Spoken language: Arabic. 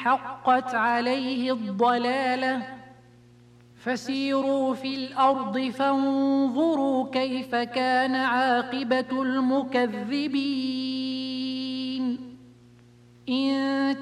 حقت عليه الضلالة فسيروا في الأرض فانظروا كيف كان عاقبة المكذبين. إن